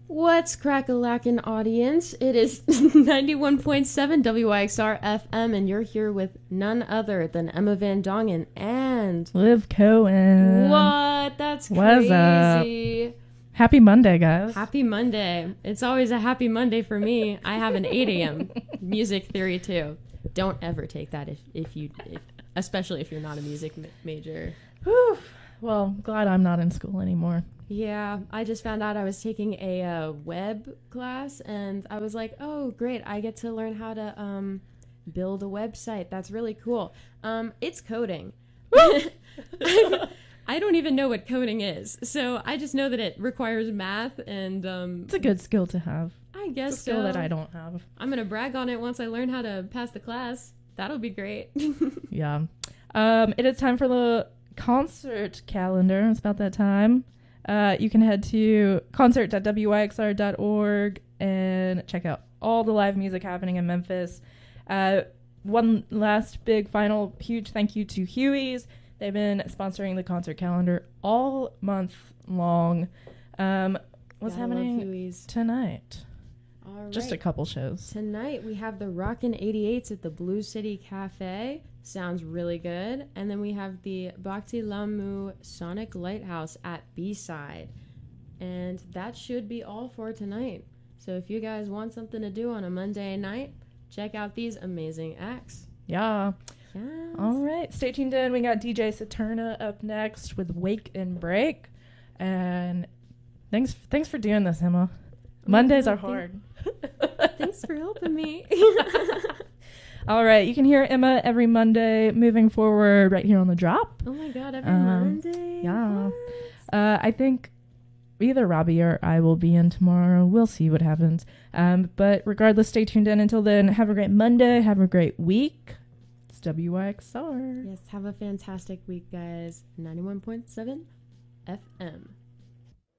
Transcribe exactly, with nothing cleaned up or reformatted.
What's crack-a-lackin' audience? It is ninety-one point seven W Y X R F M, and you're here with none other than Emma Van Dongen and... Liv Cohen. What? That's What's crazy. Up? Happy Monday, guys. Happy Monday. It's always a happy Monday for me. I have an eight a.m. music theory, too. Don't ever take that if, if you... If, especially if you're not a music ma- major. Whew. Well, glad I'm not in school anymore. Yeah, I just found out I was taking a uh, web class, and I was like, oh, great, I get to learn how to um, build a website. That's really cool. Um, it's coding. I don't even know what coding is, so I just know that it requires math, and... Um, it's a good skill to have. I guess it's a skill so. that I don't have. I'm going to brag on it once I learn how to pass the class. That'll be great. Yeah. Um, it is time for the concert calendar. It's about that time. Uh, you can head to concert dot w y x r dot org and check out all the live music happening in Memphis. Uh, one last big final huge thank you to Huey's. They've been sponsoring the concert calendar all month long. Um, what's Gotta happening love Huey's. tonight? All Just right. a couple shows. Tonight we have the Rockin' eighty-eights at the Blue City Cafe. Sounds really good. And then we have the Bhakti Lamu Sonic Lighthouse at B-Side. And that should be all for tonight. So if you guys want something to do on a Monday night, check out these amazing acts. Yeah. Yes. All right. Stay tuned in. We got D J Saturna up next with Wake and Break. And thanks thanks for doing this, Emma. Mondays are hard. Thanks for helping me. All right. You can hear Emma every Monday moving forward right here on The Drop. Oh, my God. Every Um, Monday? Yeah. Uh, I think either Robbie or I will be in tomorrow. We'll see what happens. Um, but regardless, stay tuned in. Until then, have a great Monday. Have a great week. It's W Y X R. Yes, have a fantastic week, guys. ninety-one point seven F M.